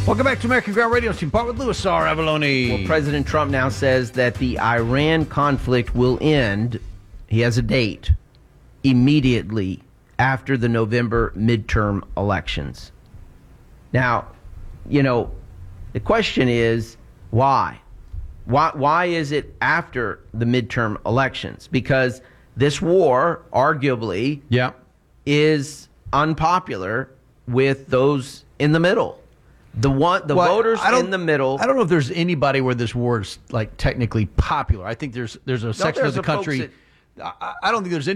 Welcome back to American Ground Radio. Team Part with Louis R. Avalone. Well, President Trump now says that the Iran conflict will end, he has a date, immediately after the November midterm elections. Now, the question is, why? Why is it after the midterm elections? Because this war, arguably, is unpopular with those in the middle. The voters in the middle. I don't know if there's anybody where this war is like technically popular. I think there's a section of the country. I don't think there's any